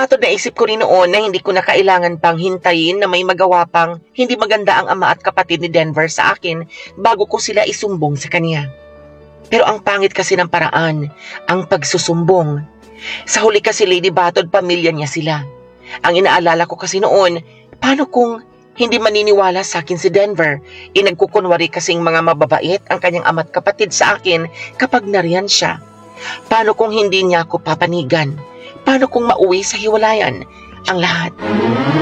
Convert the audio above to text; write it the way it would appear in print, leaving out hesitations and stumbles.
Batod na isip ko rin noon na hindi ko na kailangan pang hintayin na may magawa pang hindi maganda ang ama at kapatid ni Denver sa akin bago ko sila isumbong sa kanya. Pero ang pangit kasi ng paraan, ang pagsusumbong. Sa huli kasi Lady Batod, pamilya niya sila. Ang inaalala ko kasi noon, paano kung hindi maniniwala sa akin si Denver? Nagkukunwari kasing mga mababait ang kanyang ama at kapatid sa akin kapag nariyan siya. Paano kung hindi niya ako papanigan? Paano kung mauwi sa hiwalayan ang lahat?